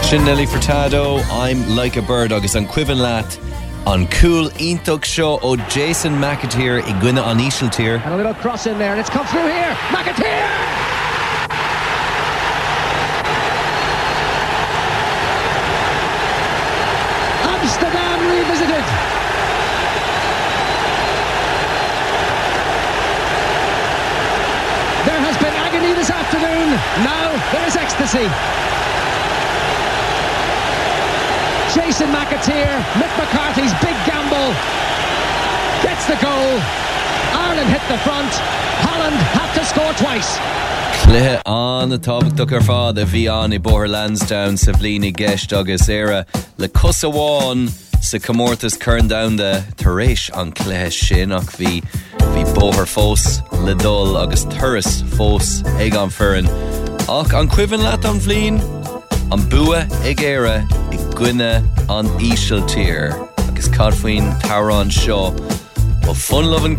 Sin Nelly Furtado, I'm Like a Bird agus an cuivan leat on cool ítach show o Jason McAteer I gcuine an Ísiltír. And a little cross in there and it's come through here. McAteer! Amsterdam revisited. There has been agony this afternoon. Now there is ecstasy. Jason McAteer, Mick McCarthy's big gamble, gets the goal. Ireland hit the front. Holland had to score twice. Cluiche an a tábhachtach ar fád a bhí an I bóthar Lansdowne sa bhliain gceist agus éire le cos amháin sa comórtas Cairndown de tar éis an cluiche sin ach bhí bóthar fós le dul agus turas fós ag an foireann ach an cuivan leat an bhliain an bua ag éire I gcuine an Ísiltír agus cad faoin Tárán seo ó fun-loving